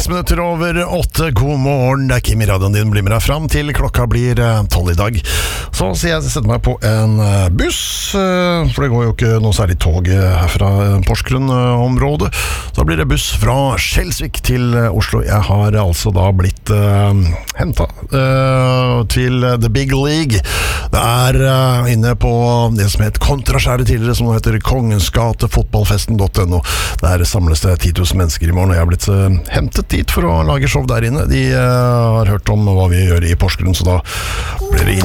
minutter over 8. God morgen, det Kim I radioen din. Blir med deg fram til klokka blir 12 I dag. Så sier jeg setter meg på en buss, for det går jo ikke noe særlig tog her fra Porsgrunn-området. Så blir det buss fra Skjelsvik til Oslo. Jeg har altså da blitt hentet til The Big League. Det inne på det som het Kontraskjæret tidligere, som nå heter Kongensgatefotballfesten.no. Der samles det 10 000 mennesker I morgen, og jeg har blitt hentet dit for å lage show der inne. De har hørt om hva vi gjør I Porsgrunn, så da blir det